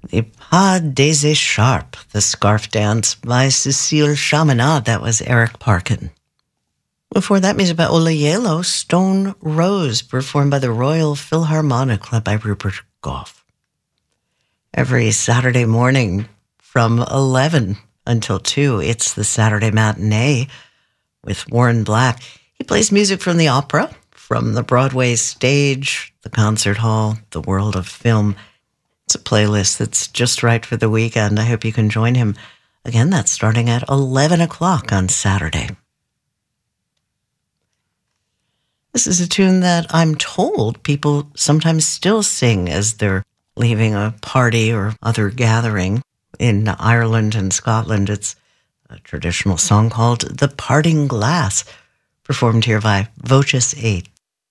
The Pas des Écharpes, the scarf dance by Cécile Chaminade. That was Eric Parkin. Before that, music by Ola Yelo, Stone Rose, performed by the Royal Philharmonic, led by Rupert Goff. Every Saturday morning from 11 until 2, it's the Saturday Matinee with Warren Black. He plays music from the opera, from the Broadway stage, the concert hall, the world of film. It's a playlist that's just right for the weekend. I hope you can join him. Again, that's starting at 11 o'clock on Saturday. This is a tune that I'm told people sometimes still sing as they're leaving a party or other gathering. In Ireland and Scotland, it's a traditional song called The Parting Glass, performed here by Voces 8.